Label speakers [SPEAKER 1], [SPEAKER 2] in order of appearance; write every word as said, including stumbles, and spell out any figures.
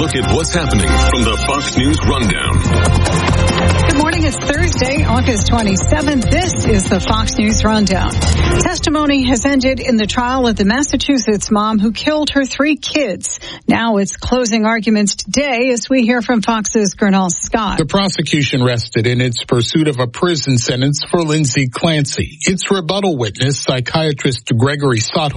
[SPEAKER 1] look at what's happening from the Fox News Rundown.
[SPEAKER 2] Good morning. It's Thursday, August twenty-seventh. This is the Fox News Rundown. Testimony has ended in the trial of the Massachusetts mom who killed her three kids. Now it's closing arguments today as we hear from Fox's Gernal Scott.
[SPEAKER 3] The prosecution rested in its pursuit of a prison sentence for Lindsay Clancy. Its rebuttal witness, psychiatrist Gregory Sotholm,